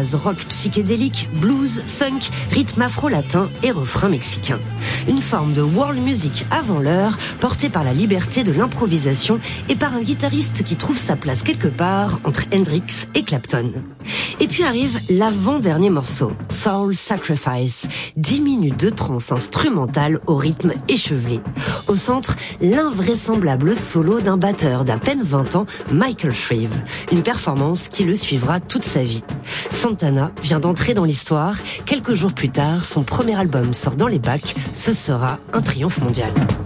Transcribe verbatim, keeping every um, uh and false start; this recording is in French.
jazz, rock psychédélique, blues, funk, rythme afro-latin et refrain mexicain. Une forme de world music avant l'heure, portée par la liberté de l'improvisation et par un guitariste qui trouve sa place quelque part entre Hendrix et Clapton. Et puis arrive l'avant-dernier morceau, Soul Sacrifice, dix minutes de trance instrumentale au rythme échevelé. Au centre, l'invraisemblable solo d'un batteur d'à peine vingt ans, Michael Shrieve. Une performance qui le suivra toute sa vie. Santana vient d'entrer dans l'histoire. Quelques jours plus tard, son premier album sort dans les bacs. Ce sera un triomphe mondial.